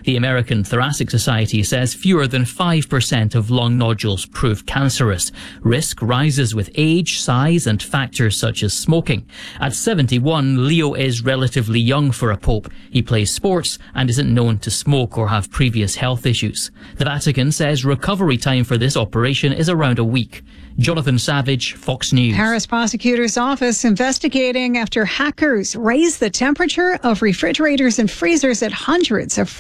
The American Thoracic Society says fewer than 5% of lung nodules prove cancerous. Risk rises with age, size and factors such as smoking. At 71, Leo is relatively young for a pope. He plays sports and isn't known to smoke or have previous health issues. The Vatican says recovery time for this operation is around a week. Jonathan Savage, Fox News. Paris prosecutor's office investigating after hackers raised the temperature of refrigerators and freezers at hundreds of